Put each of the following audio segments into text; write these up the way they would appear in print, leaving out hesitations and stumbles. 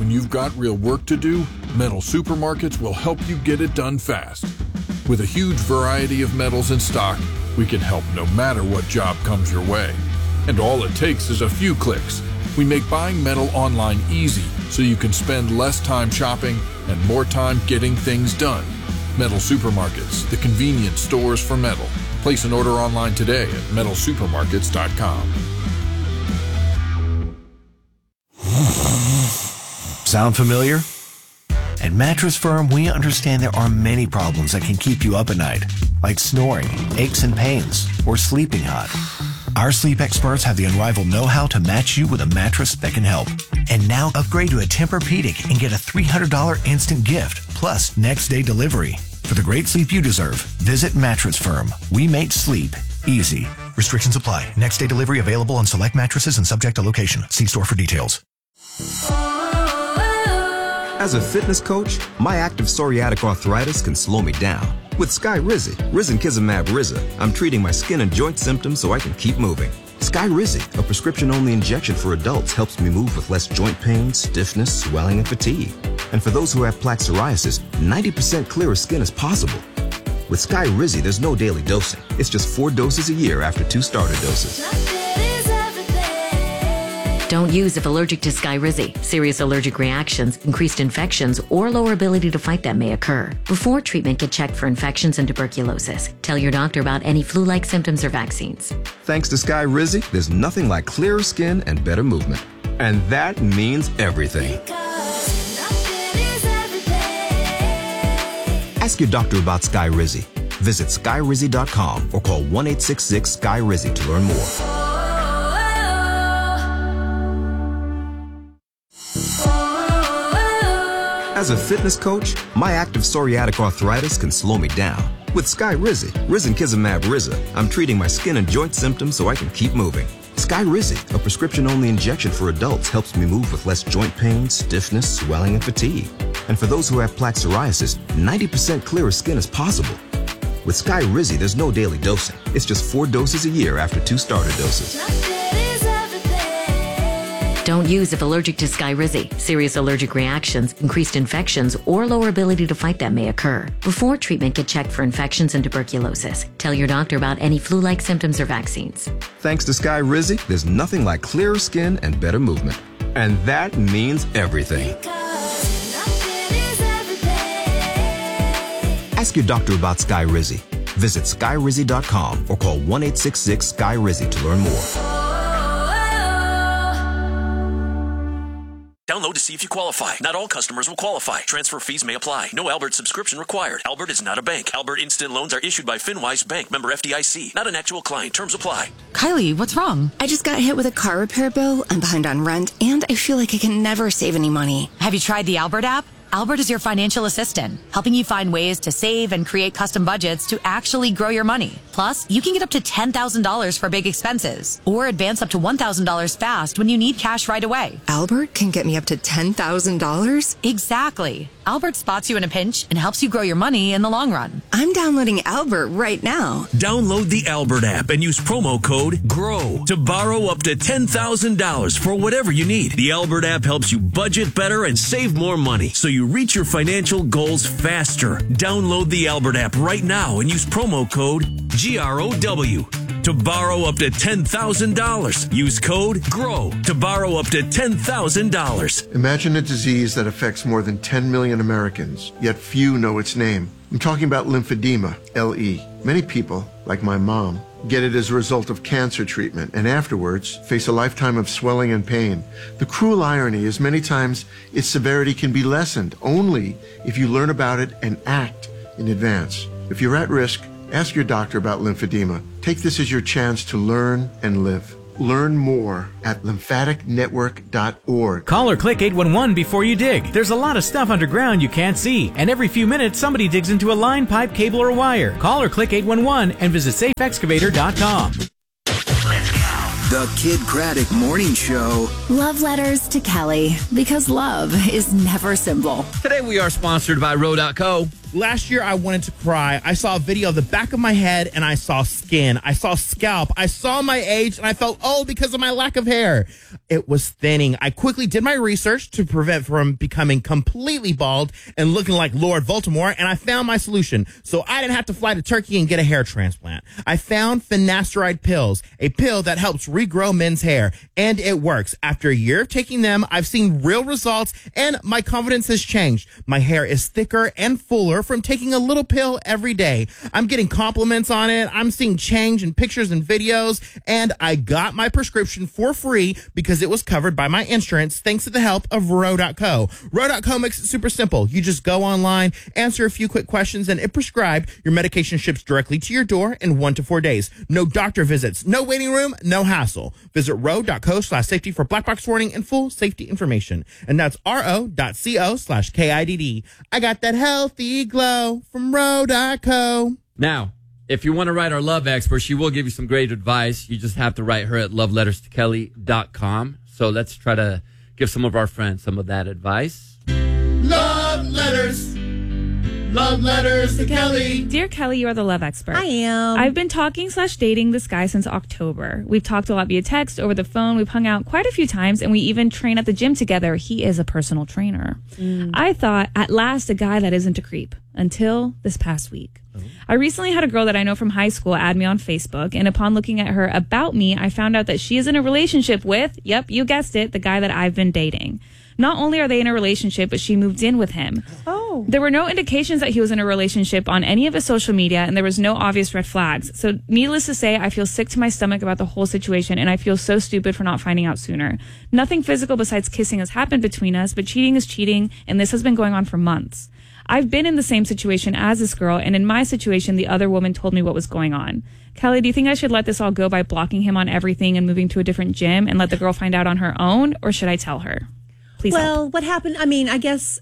When you've got real work to do, Metal Supermarkets will help you get it done fast. With a huge variety of metals in stock, we can help no matter what job comes your way. And all it takes is a few clicks. We make buying metal online easy so you can spend less time shopping and more time getting things done. Metal Supermarkets, the convenience stores for metal. Place an order online today at metalsupermarkets.com. Sound familiar? At Mattress Firm, we understand there are many problems that can keep you up at night, like snoring, aches and pains, or sleeping hot. Our sleep experts have the unrivaled know-how to match you with a mattress that can help. And now upgrade to a Tempur-Pedic and get a $300 instant gift, plus next-day delivery. For the great sleep you deserve, visit Mattress Firm. We make sleep easy. Restrictions apply. Next-day delivery available on select mattresses and subject to location. See store for details. As a fitness coach, my active psoriatic arthritis can slow me down. With Skyrizi, risankizumab Riza, I'm treating my skin and joint symptoms so I can keep moving. Skyrizi, a prescription-only injection for adults, helps me move with less joint pain, stiffness, swelling, and fatigue. And for those who have plaque psoriasis, 90% clearer skin is possible. With Skyrizi, there's no daily dosing. It's just 4 doses a year after 2 starter doses. Don't use if allergic to Skyrizi. Serious allergic reactions, increased infections, or lower ability to fight them may occur. Before treatment, get checked for infections and tuberculosis. Tell your doctor about any flu-like symptoms or vaccines. Thanks to Skyrizi, there's nothing like clearer skin and better movement. And that means everything. Ask your doctor about Skyrizi. Visit Skyrizi.com or call 1-866-SKY-RIZI to learn more. As a fitness coach, my active psoriatic arthritis can slow me down. With Skyrizi, risankizumab Riza, I'm treating my skin and joint symptoms so I can keep moving. Skyrizi, a prescription-only injection for adults, helps me move with less joint pain, stiffness, swelling, and fatigue. And for those who have plaque psoriasis, 90% clearer skin is possible. With Skyrizi, there's no daily dosing. It's just 4 doses a year after 2 starter doses. Don't use if allergic to Skyrizi. Serious allergic reactions, increased infections, or lower ability to fight them may occur. Before treatment, get checked for infections and tuberculosis. Tell your doctor about any flu-like symptoms or vaccines. Thanks to Skyrizi, there's nothing like clearer skin and better movement. And that means everything. Ask your doctor about Skyrizi. Visit Skyrizi.com or call 1-866-SKY-RIZI to learn more. Download to see if you qualify. Not all customers will qualify. Transfer fees may apply. No Albert subscription required. Albert is not a bank. Albert Instant Loans are issued by FinWise Bank, member FDIC. Not an actual client. Terms apply. Kylie, what's wrong? I just got hit with a car repair bill. I'm behind on rent, and I feel like I can never save any money. Have you tried the Albert app? Albert is your financial assistant, helping you find ways to save and create custom budgets to actually grow your money. Plus, you can get up to $10,000 for big expenses or advance up to $1,000 fast when you need cash right away. Albert can get me up to $10,000? Exactly. Albert spots you in a pinch and helps you grow your money in the long run. I'm downloading Albert right now. Download the Albert app and use promo code GROW to borrow up to $10,000 for whatever you need. The Albert app helps you budget better and save more money so you reach your financial goals faster. Download the Albert app right now and use promo code GROW to borrow up to $10,000. Use code GROW to borrow up to $10,000. Imagine a disease that affects more than 10 million Americans, yet few know its name. I'm talking about lymphedema, LE. Many people, like my mom, get it as a result of cancer treatment and afterwards face a lifetime of swelling and pain. The cruel irony is many times its severity can be lessened only if you learn about it and act in advance. If you're at risk, ask your doctor about lymphedema. Take this as your chance to learn and live. Learn more at lymphaticnetwork.org. Call or click 811 before you dig. There's a lot of stuff underground you can't see, and every few minutes somebody digs into a line, pipe, cable, or wire. Call or click 811 and visit safeexcavator.com. The Kid Craddock Morning Show. Love letters to Kelly, because love is never simple. Today we are sponsored by Row.co. Last year, I wanted to cry. I saw a video of the back of my head, and I saw skin. I saw scalp. I saw my age, and I felt old because of my lack of hair. It was thinning. I quickly did my research to prevent from becoming completely bald and looking like Lord Voldemort, and I found my solution. So I didn't have to fly to Turkey and get a hair transplant. I found finasteride pills, a pill that helps regrow men's hair, and it works. After a year of taking them, I've seen real results, and my confidence has changed. My hair is thicker and fuller from taking a little pill every day. I'm getting compliments on it. I'm seeing change in pictures and videos, and I got my prescription for free because it was covered by my insurance thanks to the help of Ro.co. Ro.co makes it super simple. You just go online, answer a few quick questions, and if prescribed, your medication ships directly to your door in 1 to 4 days. No doctor visits, no waiting room, no hassle. Visit Ro.co/safety for black box warning and full safety information. And that's ro.co/KIDD. I got that healthy glow from Ro.co. Now, if you want to write our love expert, she will give you some great advice. You just have to write her at loveletterstokelly.com. So let's try to give some of our friends some of that advice. Love letters. Love letters to Kelly. Dear Kelly, you are the love expert. I am. I've been talking/dating this guy since October. We've talked a lot via text, over the phone. We've hung out quite a few times, and we even train at the gym together. He is a personal trainer. I thought, at last, a guy that isn't a creep. Until this past week. I recently had a girl that I know from high school add me on Facebook, and upon looking at her About Me, I found out that she is in a relationship with, yep, you guessed it, the guy that I've been dating. Not only are they in a relationship, but she moved in with him. Oh. There were no indications that he was in a relationship on any of his social media, and there was no obvious red flags. So needless to say, I feel sick to my stomach about the whole situation, and I feel so stupid for not finding out sooner. Nothing physical besides kissing has happened between us, but cheating is cheating, and this has been going on for months. I've been in the same situation as this girl, and in my situation, the other woman told me what was going on. Kelly, do you think I should let this all go by blocking him on everything and moving to a different gym and let the girl find out on her own, or should I tell her? Please help. What happened? I mean, I guess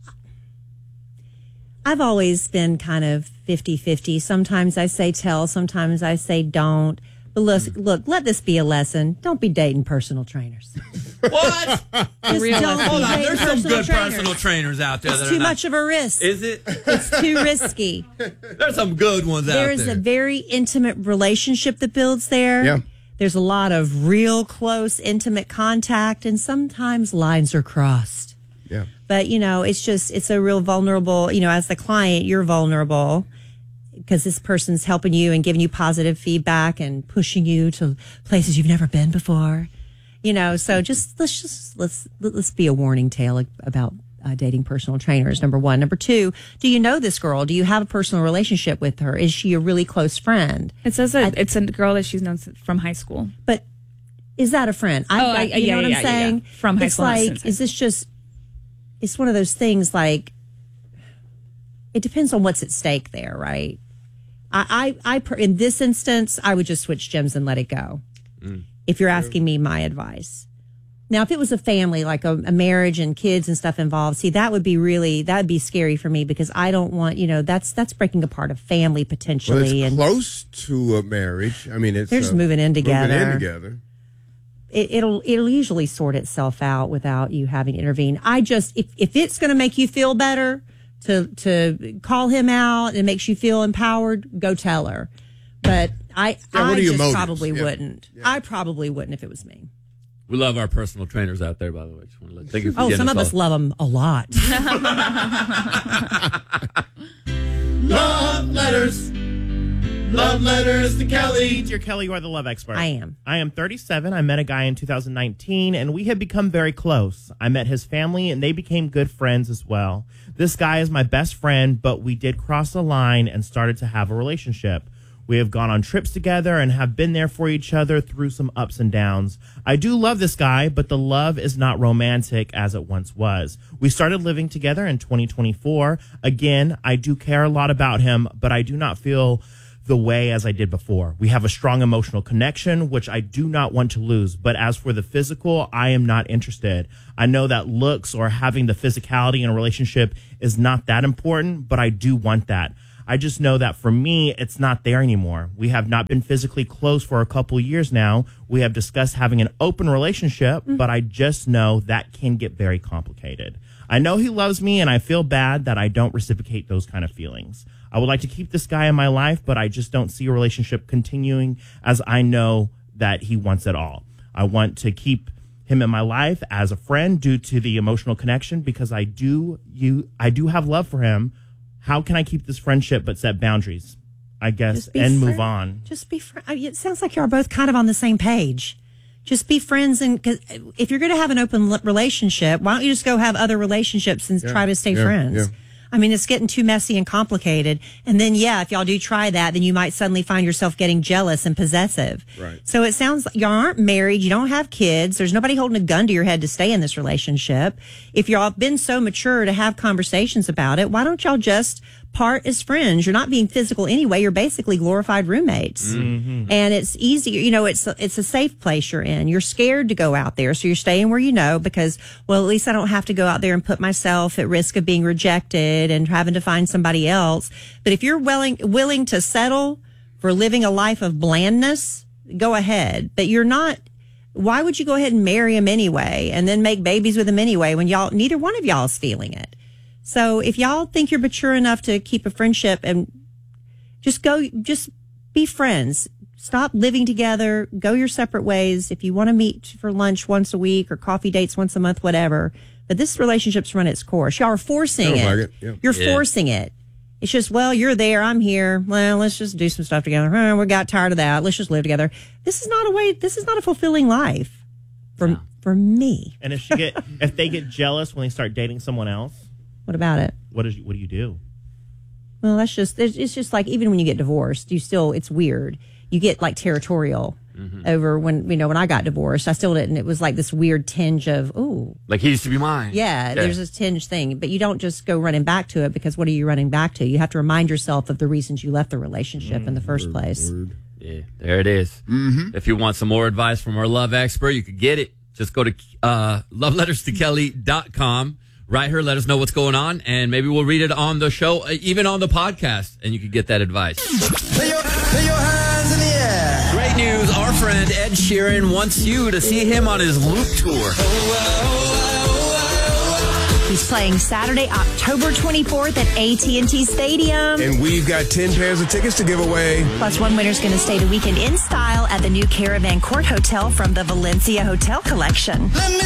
I've always been kind of 50-50. Sometimes I say tell, sometimes I say don't. But look, let this be a lesson. Don't be dating personal trainers. What? Hold on. There's some good personal trainers out there. It's too much of a risk. Is it? It's too risky. There's some good ones out there. There is a very intimate relationship that builds there. Yeah. There's a lot of real close, intimate contact, and sometimes lines are crossed. Yeah. But, it's a real vulnerable, as the client, you're vulnerable because this person's helping you and giving you positive feedback and pushing you to places you've never been before. So let's be a warning tale about dating personal trainers. Number one. Number two, do you know this girl? Do you have a personal relationship with her? Is she a really close friend? It says that it's a girl that she's known from high school. But is that a friend? You know what I'm saying? Yeah. From high school. It's like, is this just, it's one of those things like, it depends on what's at stake there, right? I in this instance, I would just switch gyms and let it go. If you're asking me my advice. Now, if it was a family, like a marriage and kids and stuff involved, see, that would be scary for me because I don't want, that's breaking apart a family potentially. Well, it's close to a marriage. I mean, they're just moving in together. Moving in together. It'll usually sort itself out without you having to intervene. If it's going to make you feel better to call him out and it makes you feel empowered, go tell her. But I just probably wouldn't. Yeah. I probably wouldn't if it was me. We love our personal trainers out there, by the way. Just want to thank you for some of us love them a lot. Love letters. Love letters to Kelly. Dear Kelly, you are the love expert. I am. I am 37. I met a guy in 2019, and we have become very close. I met his family, and they became good friends as well. This guy is my best friend, but we did cross a line and started to have a relationship. We have gone on trips together and have been there for each other through some ups and downs. I do love this guy, but the love is not romantic as it once was. We started living together in 2024. Again, I do care a lot about him, but I do not feel the way as I did before. We have a strong emotional connection, which I do not want to lose. But as for the physical, I am not interested. I know that looks or having the physicality in a relationship is not that important, but I do want that. I just know that for me, it's not there anymore. We have not been physically close for a couple years now. We have discussed having an open relationship, but I just know that can get very complicated. I know he loves me, and I feel bad that I don't reciprocate those kind of feelings. I would like to keep this guy in my life, but I just don't see a relationship continuing, as I know that he wants it all. I want to keep him in my life as a friend due to the emotional connection, because I do have love for him. How can I keep this friendship but set boundaries, I guess, and move on? Just be friends. It sounds like you're both kind of on the same page. Just be friends, and cause if you're going to have an open relationship, why don't you just go have other relationships and try to stay friends? Yeah. I mean, it's getting too messy and complicated. And then, if y'all do try that, then you might suddenly find yourself getting jealous and possessive. Right. So it sounds like y'all aren't married. You don't have kids. There's nobody holding a gun to your head to stay in this relationship. If y'all been so mature to have conversations about it, why don't y'all just part as friends? You're not being physical anyway. You're basically glorified roommates. Mm-hmm. And it's easier. It's a safe place you're in. You're scared to go out there. So you're staying where you know, because, well, at least I don't have to go out there and put myself at risk of being rejected and having to find somebody else. But if you're willing to settle for living a life of blandness, go ahead. But you're not. Why would you go ahead and marry him anyway and then make babies with him anyway when neither one of y'all is feeling it? So if y'all think you're mature enough to keep a friendship, and just be friends. Stop living together. Go your separate ways. If you want to meet for lunch once a week or coffee dates once a month, whatever. But this relationship's run its course. Y'all are forcing it. You're forcing it. It's just, well, you're there, I'm here. Well, let's just do some stuff together. We got tired of that. Let's just live together. This is not a fulfilling life for me. And if they get jealous when they start dating someone else, what about it? What do you do? Well, it's just like, even when you get divorced, it's weird. You get like territorial over when I got divorced. I still didn't. It was like this weird tinge of, ooh. Like he used to be mine. Yeah, there's this tinge thing. But you don't just go running back to it, because what are you running back to? You have to remind yourself of the reasons you left the relationship in the first place. Yeah, there it is. Mm-hmm. If you want some more advice from our love expert, you could get it. Just go to loveletterstokelly.com. Write her, let us know what's going on, and maybe we'll read it on the show, even on the podcast, and you can get that advice. Lay your hands in the air. Great news. Our friend Ed Sheeran wants you to see him on his Loop tour. He's playing Saturday, October 24th at AT&T Stadium. And we've got 10 pairs of tickets to give away. Plus, one winner's going to stay the weekend in style at the new Caravan Court Hotel from the Valencia Hotel Collection. Let me